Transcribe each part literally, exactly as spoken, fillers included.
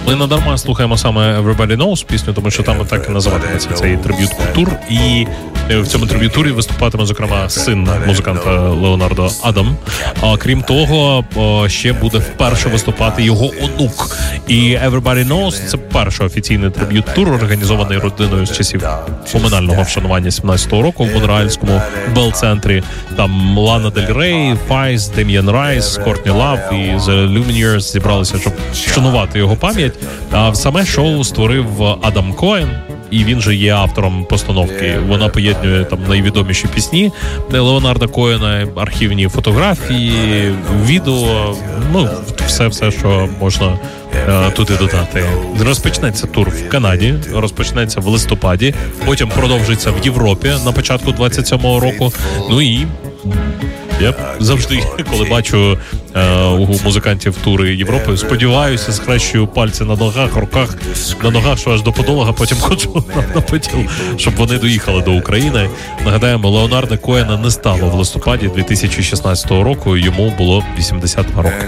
Ми надарма слухаємо саме Everybody Knows пісню, тому що там так і називатиметься цей триб'ют-тур. І в цьому триб'ют-турі виступатиме, зокрема, син музиканта Леонардо Адам. А крім того, ще буде вперше виступати його онук. І Everybody Knows – це перший офіційний триб'ют-тур, організований родиною з часів поминального вшанування сімнадцятого року в Монреальському Белл-центрі. Там Лана Дель Рей, Файс, Дем'ян Райс, Кортні Лав і The Lumineers зібралися, щоб вшанувати його пам'ять. А саме шоу створив Адам Коен, і він же є автором постановки. Вона поєднує там найвідоміші пісні Леонарда Коена, архівні фотографії, відео, ну, все-все, що можна е, туди додати. Розпочнеться тур в Канаді, розпочнеться в листопаді, потім продовжиться в Європі на початку двадцять сьомого року. Ну і я завжди, коли бачу е, у музикантів тури Європи, сподіваюся, схрещую пальці на ногах, руках, на ногах, що аж до подолога, потім ходжу на, на поділ, щоб вони доїхали до України. Нагадаємо, Леонарда Коена не стало в листопаді дві тисячі шістнадцятого року, йому було вісімдесят два роки.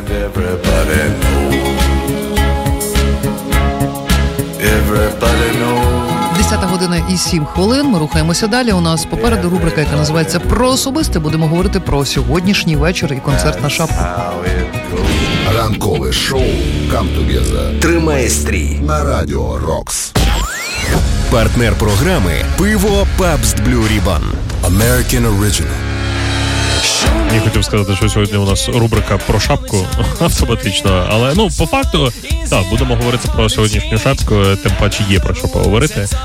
десята година і сім хвилин. Ми рухаємося далі. У нас попереду рубрика, яка називається «Про особисте». Будемо говорити про сьогоднішній вечір і концерт на шапку. Ранкове шоу «Come Together» «Тримай стрій» на Радіо Рокс. Партнер програми «Пиво Пабст Блю Рібан». American Original. Я хотів сказати, що сьогодні у нас рубрика про шапку автоматично, але ну по факту так, будемо говорити про сьогоднішню шапку, тим паче є про що поговорити.